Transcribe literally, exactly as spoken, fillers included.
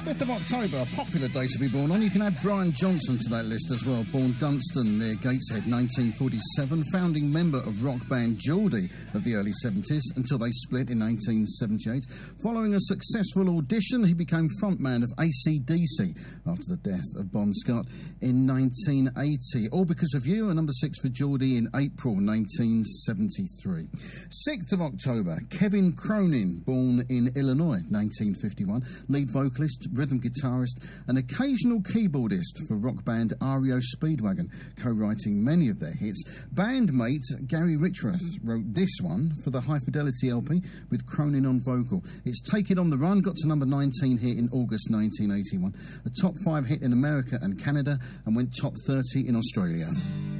fifth of October, a popular day to be born on. You can add Brian Johnson to that list as well. Born Dunstan near Gateshead, nineteen forty-seven. Founding member of rock band Geordie of the early seventies until they split in nineteen seventy-eight. Following a successful audition, he became frontman of A C D C after the death of Bon Scott in nineteen eighty. All Because of You, a number six for Geordie in April nineteen seventy-three. sixth of October, Kevin Cronin, born in Illinois, nineteen fifty-one. Lead vocalist, rhythm guitarist and occasional keyboardist for rock band R E O Speedwagon, co-writing many of their hits. Bandmate Gary Richrath wrote this one for the High Fidelity L P with Cronin on vocal. It's Take It On The Run, got to number nineteen here in August nineteen eighty-one. A top five hit in America and Canada and went top thirty in Australia.